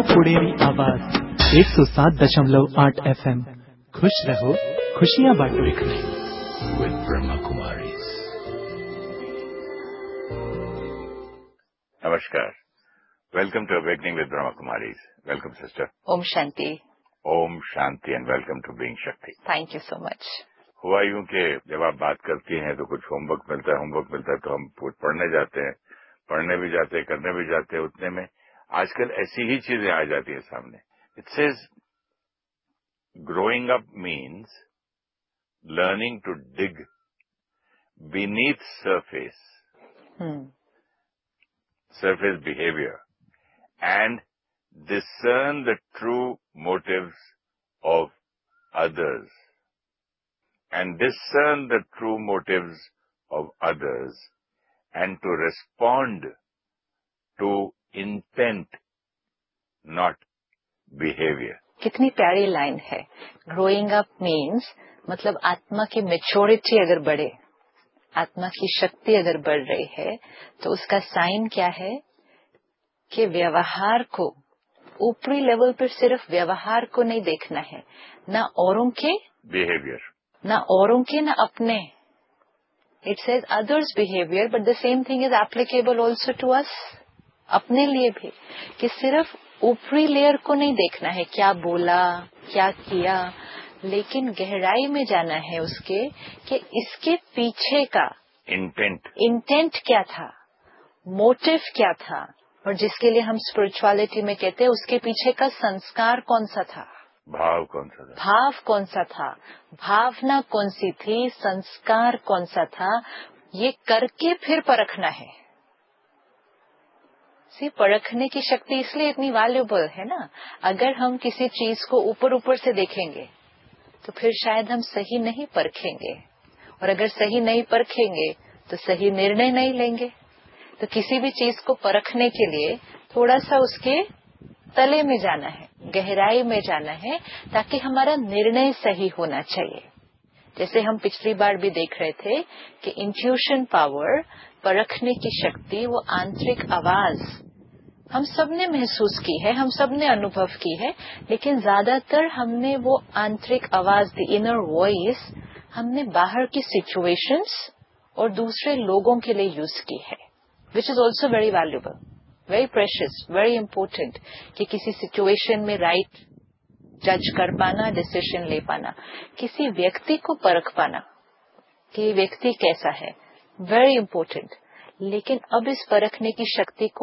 पुणेरी आवाज 107.8 FM। खुश रहो, खुशियाँ बांटो। With Brahma Kumaris। Namaskar. Welcome to Awakening with Brahma Kumaris. Welcome, sister. Om Shanti. Om Shanti and welcome to Being Shakti. Thank you so much. हुआ यूं कि जब आप बात करती हैं तो कुछ होमवर्क मिलता है तो हम पढ़ने जाते हैं, पढ़ने भी जाते हैं, करने भी जाते हैं। उतने में आजकल ऐसी ही चीजें आ जाती है सामने। It says growing up means learning to dig beneath surface behavior and discern the true motives of others and to respond to intent, not behavior. कितनी प्यारी लाइन है। ग्रोइंग अप मीन्स मतलब आत्मा की मैच्योरिटी अगर बढ़े, आत्मा की शक्ति अगर बढ़ रही है तो उसका साइन क्या है कि व्यवहार को ऊपरी लेवल पर सिर्फ व्यवहार को नहीं देखना है, ना औरों के बिहेवियर, ना औरों के, ना अपने। It says others behaviour but the same thing is applicable also to us. अपने लिए भी कि सिर्फ ऊपरी लेयर को नहीं देखना है, क्या बोला, क्या किया, लेकिन गहराई में जाना है उसके कि इसके पीछे का इंटेंट क्या था, मोटिव क्या था, और जिसके लिए हम स्पिरिचुअलिटी में कहते हैं उसके पीछे का संस्कार कौन सा था, भाव कौन सा था, भावना कौन सी थी, संस्कार कौन सा था। ये करके फिर परखना है। परखने की शक्ति इसलिए इतनी वैल्यूबल है ना। अगर हम किसी चीज को ऊपर से देखेंगे तो फिर शायद हम सही नहीं परखेंगे, और अगर सही नहीं परखेंगे तो सही निर्णय नहीं लेंगे। तो किसी भी चीज को परखने के लिए थोड़ा सा उसके तले में जाना है, गहराई में जाना है, ताकि हमारा निर्णय सही होना चाहिए। जैसे हम पिछली बार भी देख रहे थे कि इंट्यूशन पावर, परखने की शक्ति, वो आंतरिक आवाज हम सबने महसूस की है, हम सबने अनुभव की है, लेकिन ज्यादातर हमने वो आंतरिक आवाज, द इनर वॉइस, हमने बाहर की सिचुएशंस और दूसरे लोगों के लिए यूज की है, which is also very valuable, very precious, very important. कि किसी सिचुएशन में राइट जज कर पाना, डिसीजन ले पाना, किसी व्यक्ति को परख पाना कि व्यक्ति कैसा है, वेरी इंपॉर्टेंट। लेकिन अब इस परखने की शक्ति को